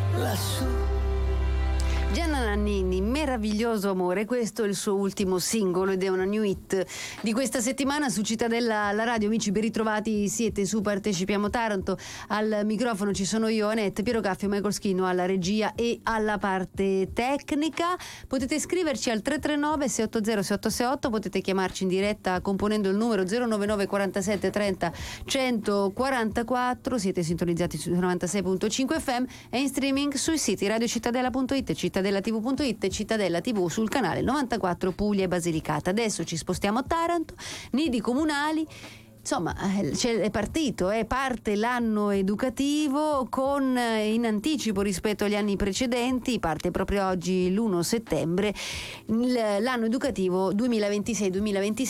lassù. Gianna Nannini, Meraviglioso amore, questo è il suo ultimo singolo ed è una new hit di questa settimana su Cittadella la radio. Amici, ben ritrovati, siete su Partecipiamo Taranto, al microfono ci sono io, Anette, Piero Caffio, Michael Schino alla regia e alla parte tecnica. Potete scriverci al 339 680 6868, potete chiamarci in diretta componendo il numero 099 47 30 144, siete sintonizzati su 96.5 FM e in streaming sui siti radiocittadella.it, cittadellatv.it e Cittadella TV sul canale 94 Puglia e Basilicata. Adesso ci spostiamo a Taranto, nidi comunali. Insomma, è partito, parte l'anno educativo con in anticipo rispetto agli anni precedenti, parte proprio oggi l'1 settembre, l'anno educativo 2026-2027